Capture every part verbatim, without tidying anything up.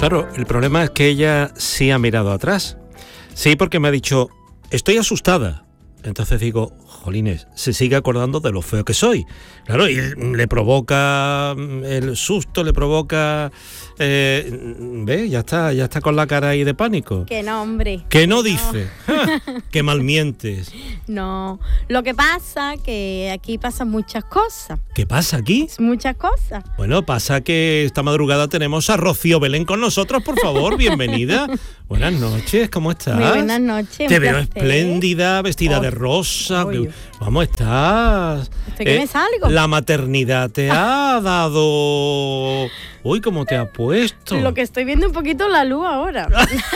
Claro, el problema es que ella sí ha mirado atrás. Sí, porque me ha dicho, estoy asustada. Entonces digo, jolines, se sigue acordando de lo feo que soy. Claro, y le provoca el susto, le provoca... Eh, ¿Ve? Ya está, ya está con la cara ahí de pánico. Que no, hombre. Que no dice. No. Que mal mientes. No, lo que pasa que aquí pasan muchas cosas. ¿Qué pasa aquí? Muchas cosas. Bueno, pasa que esta madrugada tenemos a Rocío Belén con nosotros, por favor, bienvenida. Buenas noches, ¿cómo estás? Muy buenas noches. Te veo placer. Espléndida, vestida oh, de rosa. Oh, ¿Cómo estás? Estoy que eh, me salgo. La maternidad te ha dado... Uy, ¿cómo te ha puesto? Lo que estoy viendo un poquito la luz ahora.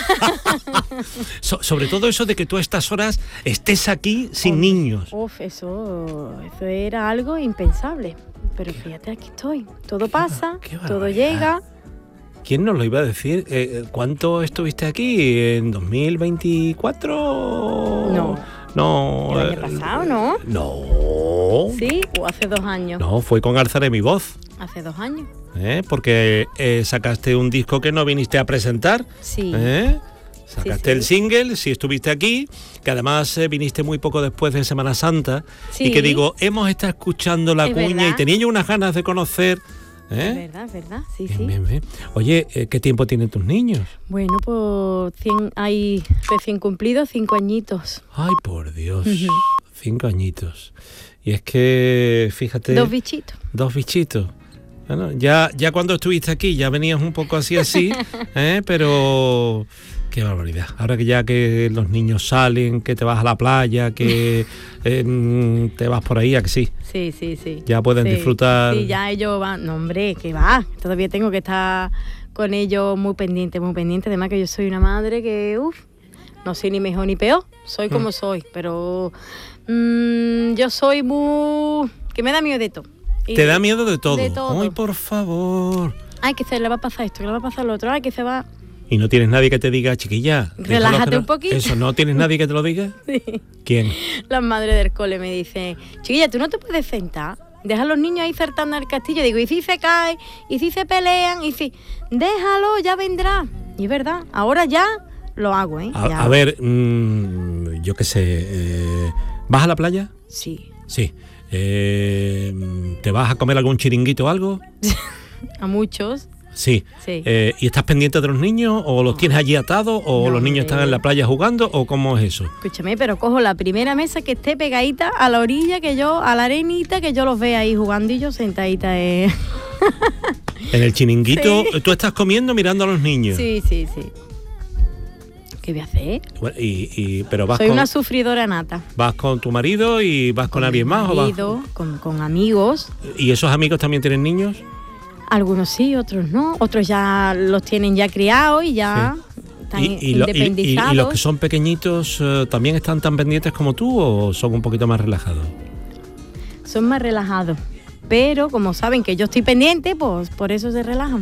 so, sobre todo eso de que tú a estas horas estés aquí sin uf, niños. Uf, eso, eso era algo impensable. Pero fíjate, aquí estoy. Todo pasa, todo llega. ¿Quién nos lo iba a decir? Eh, ¿Cuánto estuviste aquí? ¿En dos mil veinticuatro? No. No. ¿El año pasado, no? No. ¿Sí? ¿O hace dos años? No, fue con Alzaré mi voz. Hace dos años. ¿Eh? Porque eh, sacaste un disco que no viniste a presentar. Sí. ¿Eh? Sacaste sí, el sí. single, sí estuviste aquí, que además eh, viniste muy poco después de Semana Santa. Sí. Y que digo, hemos estado escuchando La es Cuña verdad. Y tenía yo unas ganas de conocer... ¿Eh? Es verdad, es verdad, sí, bien, sí. Bien, bien. Oye, ¿qué tiempo tienen tus niños? Bueno, pues cien, hay recién cumplidos cinco añitos. Ay, por Dios, uh-huh. Cinco añitos. Y es que, fíjate... Dos bichitos. Dos bichitos. Bueno, ya, ya cuando estuviste aquí ya venías un poco así, así, ¿eh? Pero... Qué barbaridad. Ahora que ya que los niños salen, que te vas a la playa, que eh, te vas por ahí, ¿a que sí? Sí, sí, sí. Ya pueden sí, disfrutar. Sí, ya ellos van. No, hombre, que va. Todavía tengo que estar con ellos muy pendiente, muy pendiente. Además que yo soy una madre que, uff, no soy ni mejor ni peor. Soy como mm. soy, pero mmm, yo soy muy... que me da miedo de todo. Y ¿Te da miedo de todo? De todo. Ay, por favor. Ay, que se le va a pasar esto, que le va a pasar lo otro. Ay, que se va... ¿Y no tienes nadie que te diga, chiquilla? Relájate no, un poquito. ¿Eso no tienes nadie que te lo diga? Sí. ¿Quién? Las madres del cole me dicen, chiquilla, ¿tú no te puedes sentar? Deja a los niños ahí saltando al castillo. Digo, ¿y si se caen? ¿Y si se pelean? ¿Y si...? Déjalo, ya vendrá. Y es verdad, ahora ya lo hago, ¿eh? A, ya. a ver, mmm, yo qué sé, eh, ¿vas a la playa? Sí. Sí. Eh, ¿Te vas a comer algún chiringuito o algo? A muchos. Sí. sí. Eh, ¿Y estás pendiente de los niños? ¿O los tienes allí atados? ¿O no, los niños están en la playa jugando? ¿O cómo es eso? Escúchame, pero cojo la primera mesa que esté pegadita a la orilla, que yo, a la arenita, que yo los vea ahí jugando y yo sentadita. Eh. En el chiringuito, sí. ¿Tú estás comiendo mirando a los niños? Sí, sí, sí. ¿Qué voy a hacer? Bueno, y, y, pero vas Soy con, una sufridora nata. ¿Vas con tu marido y vas con, con alguien más? Marido, ¿o vas? Con, con amigos. ¿Y esos amigos también tienen niños? Algunos sí, otros no. Otros ya los tienen ya criados y ya sí. están ¿Y, y independizados. Y, y, ¿Y los que son pequeñitos uh, también están tan pendientes como tú o son un poquito más relajados? Son más relajados. Pero como saben que yo estoy pendiente, pues por eso se relajan.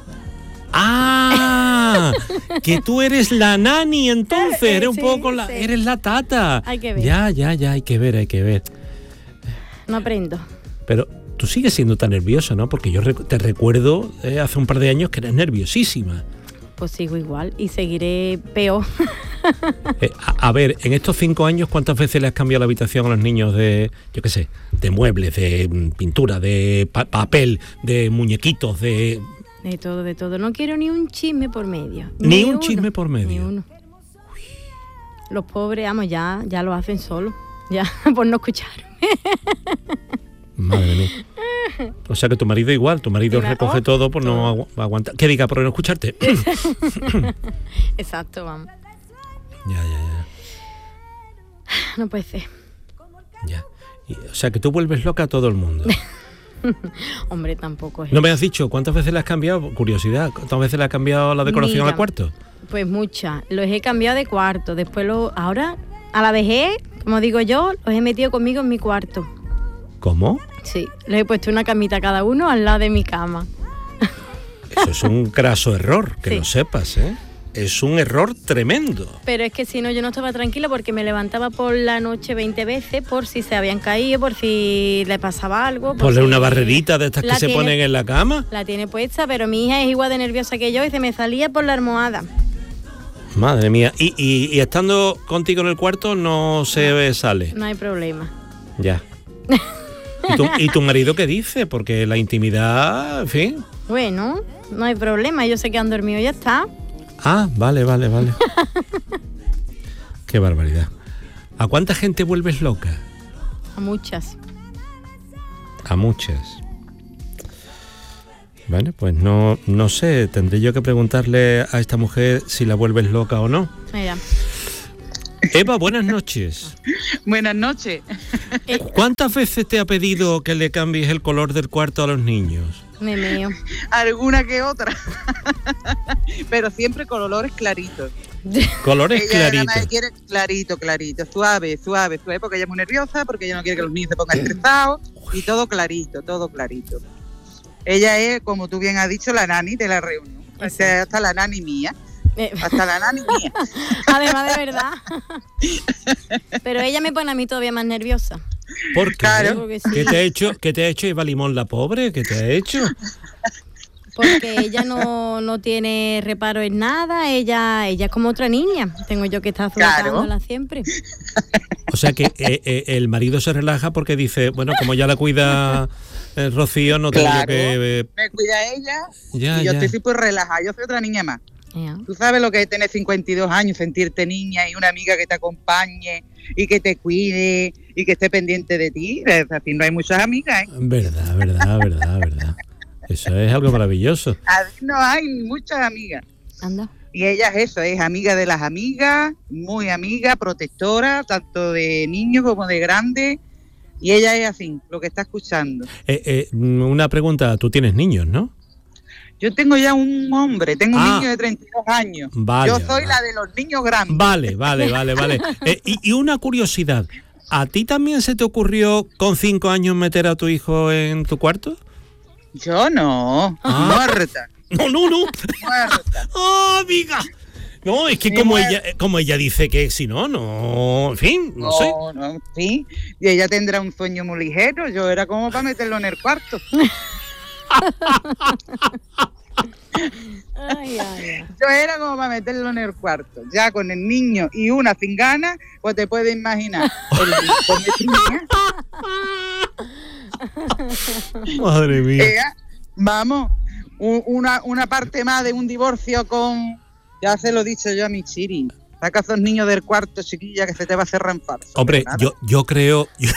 ¡Ah! Que tú eres la nani, entonces. Eres un sí, poco la... Sí. Eres la tata. Hay que ver. Ya, ya, ya, hay que ver, hay que ver. No aprendo. Pero tú sigues siendo tan nerviosa, ¿no? Porque yo te recuerdo eh, hace un par de años que eras nerviosísima. Pues sigo igual y seguiré peor. eh, a, a ver, en estos cinco años, ¿cuántas veces le has cambiado la habitación a los niños de, yo qué sé, de muebles, de pintura, de pa- papel, de muñequitos, de... De todo, de todo. No quiero ni un chisme por medio. Ni, ni un uno, chisme por medio. Ni uno. Uy. Los pobres, vamos, ya, ya lo hacen solos. Ya, por no escucharme. Madre mía. O sea que tu marido igual, tu marido sí, recoge oh, todo por todo. No agu- aguantar. ¿Qué diga? Por no escucharte. Exacto, vamos. Ya, ya, ya. No puede ser. Ya. Y, o sea que tú vuelves loca a todo el mundo. Hombre, tampoco es ¿No eso. me has dicho cuántas veces le has cambiado? Curiosidad, ¿cuántas veces le has cambiado la decoración Mira, al cuarto? Pues muchas. Los he cambiado de cuarto. Después, lo, ahora, a la vejez, como digo yo, los he metido conmigo en mi cuarto. ¿Cómo? Sí, les he puesto una camita a cada uno al lado de mi cama. Eso es un graso error, que sí. Lo sepas, ¿eh? es un error tremendo. Pero es que si no, yo no estaba tranquila porque me levantaba por la noche veinte veces por si se habían caído, por si le pasaba algo. Por Ponle si una barrerita de estas que se tiene, ponen en la cama. La tiene puesta, pero mi hija es igual de nerviosa que yo y se me salía por la almohada. Madre mía. Y, y, y estando contigo en el cuarto no se no, sale. No hay problema. Ya. ¿Y tu, ¿Y tu marido qué dice? Porque la intimidad, en fin. Bueno, no hay problema. Ellos se quedan dormidos y ya está. Ah, vale, vale, vale. Qué barbaridad. ¿A cuánta gente vuelves loca? A muchas. A muchas. Bueno, pues no, no sé, tendré yo que preguntarle a esta mujer si la vuelves loca o no. Mira. Eva, buenas noches. Buenas noches. ¿Cuántas veces te ha pedido que le cambies el color del cuarto a los niños? Me meo. Alguna que otra. Pero siempre con olores claritos. Colores ella claritos. Ella quiere clarito, clarito, suave, suave, suave, porque ella es muy nerviosa, porque ella no quiere que los niños se pongan estresados, y todo clarito, todo clarito. Ella es, como tú bien has dicho, la nani de la reunión. O sea, hasta la nani mía. Eh. Hasta la nani mía. Además, de verdad. Pero ella me pone a mí todavía más nerviosa. ¿Por qué? Claro. Porque sí. ¿Qué te ha hecho, qué te ha hecho Eva Limón, la pobre? ¿Qué te ha hecho? Porque ella no, no tiene reparo en nada, ella ella es como otra niña. Tengo yo que estar soltándola Claro. siempre. O sea que eh, eh, el marido se relaja porque dice, bueno, como ya la cuida eh, Rocío, no tengo Claro. que... Eh, Me cuida ella ya, y yo ya. estoy súper relajada. Yo soy otra niña más. Yeah. Tú sabes lo que es tener cincuenta y dos años, sentirte niña y una amiga que te acompañe y que te cuide y que esté pendiente de ti. Así no hay muchas amigas, ¿eh? Verdad, verdad, verdad, verdad. Eso es algo maravilloso. Así no hay muchas amigas. Anda. Y ella es eso, es amiga de las amigas, muy amiga, protectora, tanto de niños como de grandes. Y ella es así, lo que está escuchando. Eh, eh, una pregunta, tú tienes niños, ¿no? Yo tengo ya un hombre, tengo un Ah. niño de treinta y dos años. Vale, Yo soy vale. la de los niños grandes. Vale, vale, vale, vale. Eh, y, y una curiosidad, ¿a ti también se te ocurrió con cinco años meter a tu hijo en tu cuarto? Yo no, Ah. muerta, No, no, no. muerta. ¡Oh, amiga! No, es que Mi como mujer. ella, como ella dice que si no, no, en fin, no, sé. No, no, sí. Y ella tendrá un sueño muy ligero. Yo era como para meterlo en el cuarto. Ay, ay, ay. Yo era como para meterlo en el cuarto. Ya con el niño y una sin ganas, pues te puedes imaginar. El con mi niña, Madre mía. ella, vamos, u- una, una parte más de un divorcio con... Ya se lo he dicho yo a mi Chiri. Saca a esos niños del cuarto, chiquilla, que se te va a cerrar en falso. Hombre, Nada. yo, yo creo. Yo,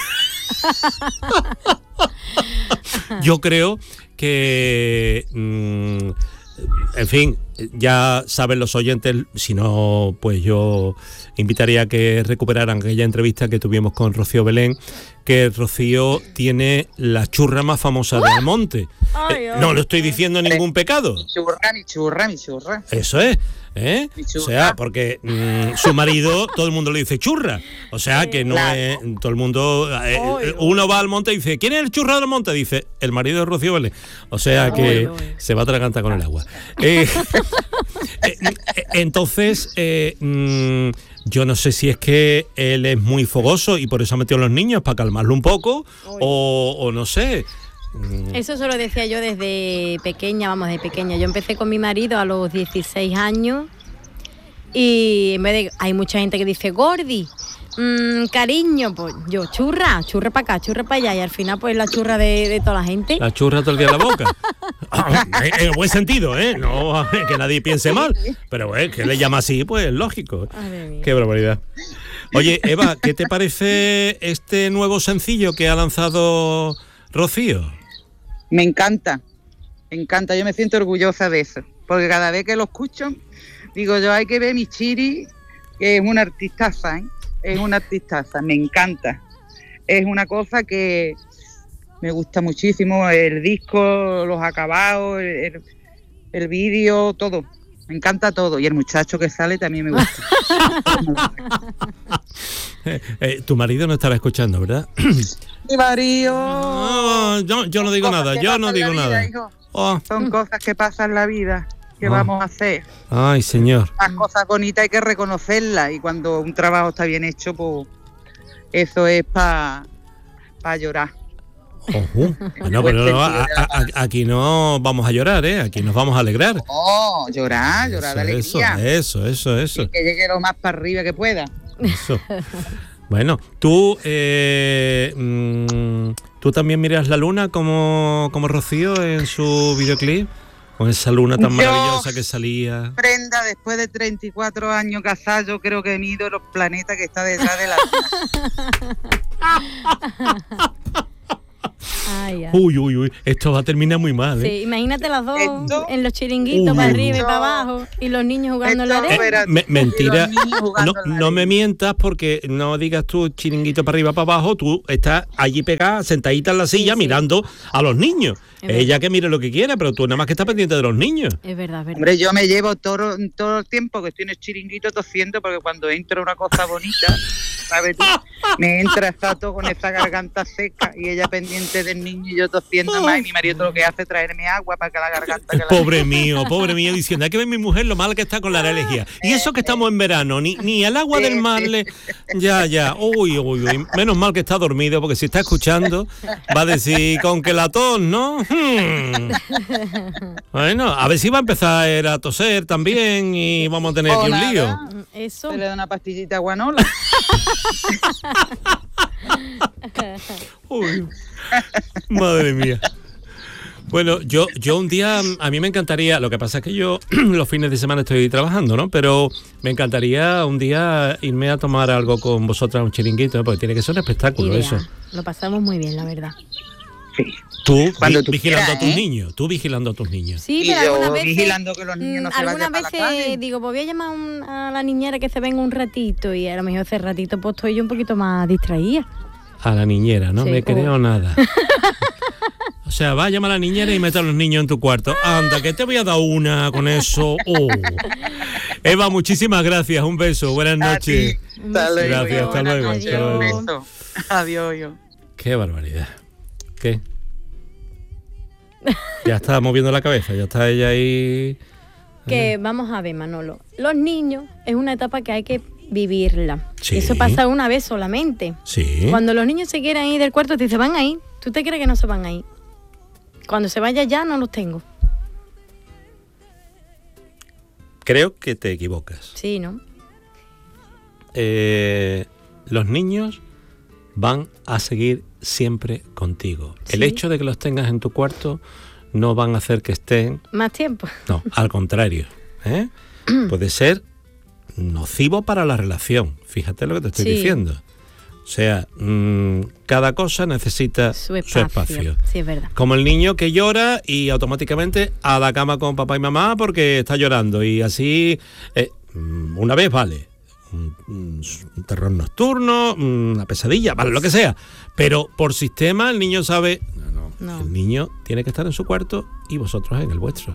yo creo que. mm, en fin, ya saben los oyentes, si no, pues yo invitaría a que recuperaran aquella entrevista que tuvimos con Rocío Belén, que Rocío tiene la churra más famosa de Almonte. Ay, Eh, ay, no lo estoy diciendo ningún pecado. Mi churra, mi churra, mi churra. Eso es, ¿eh? Mi O churra. sea, porque mm, su marido, todo el mundo le dice churra. O sea, que no Claro. es. Todo el mundo. eh, Ay, uno va al monte y dice, ¿quién es el churra del monte? Dice, el marido de Rocío Belén. O sea, que Ay, ay. se va a atragantar con el agua. Eh, eh, eh, entonces, eh, mm, yo no sé si es que él es muy fogoso y por eso ha metido a los niños para calmarlo un poco, o, o no sé. Mm, Eso se lo decía yo desde pequeña, vamos, desde pequeña. Yo empecé con mi marido a los dieciséis años y en vez de, hay mucha gente que dice, Gordi, mmm, cariño, pues yo, churra, churra para acá, churra para allá, y al final pues la churra de, de toda la gente. La churra todo el día en la boca. Ah, en el buen sentido, ¿eh? No que nadie piense mal. Pero es que le llama así, pues es lógico. Madre mía. Qué barbaridad. Oye, Eva, ¿qué te parece este nuevo sencillo que ha lanzado Rocío? Me encanta, me encanta, yo me siento orgullosa de eso, porque cada vez que lo escucho, digo yo, hay que ver mi Chiri, que es una artistaza, ¿eh? Es una artistaza, me encanta. Es una cosa que me gusta muchísimo, el disco, los acabados, el, el, el vídeo, todo. Me encanta todo. Y el muchacho que sale también me gusta. Eh, eh, tu marido no estará escuchando, ¿verdad? Mi marido. No, yo, yo no digo Cosas nada, que yo pasan no en digo la vida, nada. hijo. Oh, Son cosas que pasan en la vida. ¿Qué Ah. vamos a hacer? Ay, señor. Las cosas bonitas hay que reconocerlas y cuando un trabajo está bien hecho, pues eso es para pa llorar. Ojo. Bueno, buen pero no, sentido a- de la a- palabra. aquí no vamos a llorar, ¿eh? Aquí nos vamos a alegrar. Oh, llorar, llorar de Eso, alegría. eso, eso, eso, Y que llegue lo más para arriba que pueda. eso. Bueno, tú, eh, mm, tú también miras la luna como, como Rocío en su videoclip, con esa luna tan Yo- maravillosa que salía. Brenda, después de treinta y cuatro años casada, yo creo que mido los planetas que está detrás de la luna. Ay, ay. Uy, uy, uy, esto va a terminar muy mal, ¿eh? Sí, imagínate las dos Esto- en los chiringuitos Uy, para uy, arriba y uy. para abajo y los niños jugando en la Esto, arena. verás, Me- mentira, y los niños jugando no, en la no me arena. mientas porque no digas tú chiringuito para arriba, para abajo, tú estás allí pegada, sentadita en la silla, sí. mirando a los niños. Es Ella verdad. que mire lo que quiera, pero tú nada más que estás pendiente de los niños. Es verdad, es verdad. Hombre, yo me llevo todo, todo el tiempo que estoy en el chiringuito tosiendo porque cuando entra una cosa bonita, ¿sabes tú? Me entra exacto con esa garganta seca y ella pendiente del niño y yo tosiendo más y mi marido todo lo que hace es traerme agua para que la garganta... Que la... Pobre mío, pobre mío, diciendo, hay que ver mi mujer lo mal que está con la alergia. Y eso que estamos en verano, ni, ni el agua del mar le... Ya, ya, uy, uy, uy, menos mal que está dormido, porque si está escuchando, va a decir, con que la tos, ¿no? Hmm. Bueno, a ver si va a empezar a toser también y vamos a tener O aquí un nada, lío. Eso. Se le da una pastillita de guanola. Uy, madre mía. Bueno, yo, yo un día, a mí me encantaría, lo que pasa es que yo los fines de semana estoy trabajando, ¿no? Pero me encantaría un día irme a tomar algo con vosotras, un chiringuito, porque tiene que ser un espectáculo Idea. eso. Lo pasamos muy bien, la verdad. Sí. Tú, Cuando vi- tú vigilando quieras, a tus ¿eh? niños, tú vigilando a tus niños. Sí, Y pero yo algunas veces... vigilando que los niños no mm, se vayan algunas para la veces calle. digo, pues voy a llamar a un- a la niñera que se venga un ratito y a lo mejor ese ratito pues estoy yo un poquito más distraída. A la niñera, no Sí, me creo oh. nada. O sea, va a llamar a la niñera y mete a los niños en tu cuarto. Anda, que te voy a dar una con eso. Oh. Eva, muchísimas gracias. Un beso. Buenas A noches. ti. Hasta luego. Gracias, hasta Buenas luego, noches. hasta luego. Un beso. Adiós. yo. Qué barbaridad. ¿Qué? Ya está moviendo la cabeza, ya está ella ahí. Que vamos a ver, Manolo, los niños es una etapa que hay que vivirla. Sí. Eso pasa una vez solamente. Sí. Cuando los niños se quieren ir del cuarto, te dicen, van ahí. ¿Tú te crees que no se van ahí? Cuando se vaya ya, no los tengo. Creo que te equivocas. Sí, ¿no? Eh, los niños van a seguir siempre contigo. El Sí. hecho de que los tengas en tu cuarto no van a hacer que estén. Más tiempo. No, al contrario. ¿eh? Puede ser nocivo para la relación. Fíjate lo que te estoy Sí. diciendo. O sea, mmm, cada cosa necesita Su espacio. espacio. Sí, es verdad. Como el niño que llora y automáticamente a la cama con papá y mamá porque está llorando. Y así, eh, mm, una vez vale. Un, un- un terror nocturno, una pesadilla, vale, lo que sea. Pero por sistema el niño sabe... No, no, No. el niño tiene que estar en su cuarto y vosotros en el vuestro.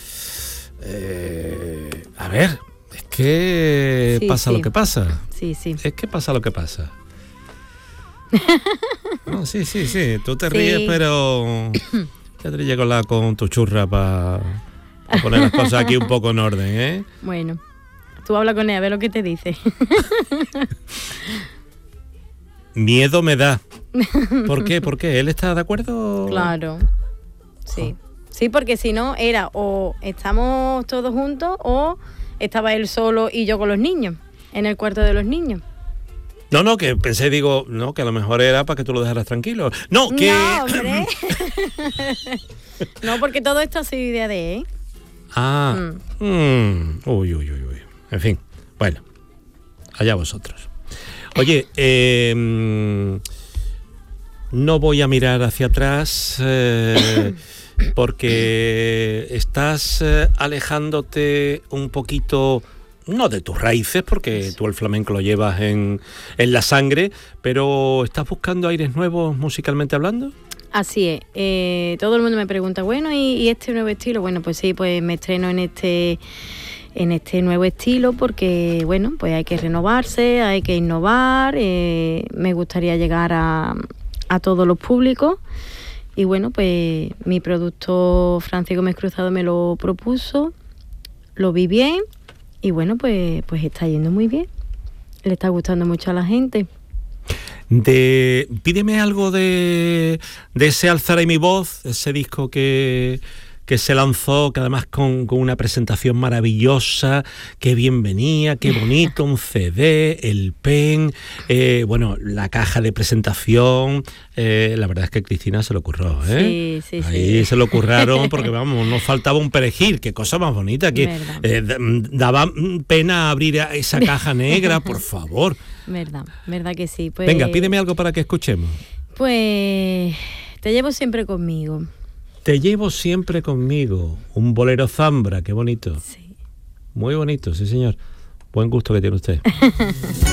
Eh, a ver, es que Sí, pasa sí. lo que pasa. Sí, sí. Es que pasa lo que pasa. No, sí, sí, sí. Tú te ríes, Sí. pero ya te llego la con tu churra para poner las cosas aquí un poco en orden, ¿eh? Bueno, tú habla con él, a ver lo que te dice. Miedo me da. ¿Por qué? ¿Por qué? ¿Él está de acuerdo? Claro. Sí. Sí, porque si no, era o estamos todos juntos o estaba él solo y yo con los niños, en el cuarto de los niños. No, no, que pensé, digo, no, que a lo mejor era para que tú lo dejaras tranquilo. No, que... No, hombre. No, porque todo esto ha sido idea de él. Ah. mm, Uy, uy, uy, uy. En fin, bueno, allá vosotros. Oye, eh, mm, no voy a mirar hacia atrás eh, porque estás eh, alejándote un poquito, no de tus raíces, porque tú el flamenco lo llevas en, en la sangre, pero ¿estás buscando aires nuevos musicalmente hablando? Así es. Eh, todo el mundo me pregunta, bueno, ¿y, y este nuevo estilo? Bueno, pues sí, pues me estreno en este en este nuevo estilo porque, bueno, pues hay que renovarse, hay que innovar. Eh, me gustaría llegar a, a todos los públicos. Y bueno, pues mi productor Francisco Gómez Cruzado me lo propuso lo vi bien y bueno, pues, pues está yendo muy bien. Le está gustando mucho a la gente. De, pídeme algo de, de ese Alzaré mi voz, ese disco que, que se lanzó, que además con, con una presentación maravillosa, qué bien venía, qué bonito, un C D, el pen, eh, bueno, la caja de presentación, eh, la verdad es que Cristina se lo curró, ¿eh? Sí, sí, Ahí sí. se lo curraron porque, vamos, nos faltaba un perejil, qué cosa más bonita, que eh, daba pena abrir esa caja negra, por favor. Verdad, verdad que sí. Pues, venga, pídeme algo para que escuchemos. Pues te llevo siempre conmigo. Te llevo siempre conmigo. Un bolero zambra, qué bonito. Sí. Muy bonito, sí señor. Buen gusto que tiene usted.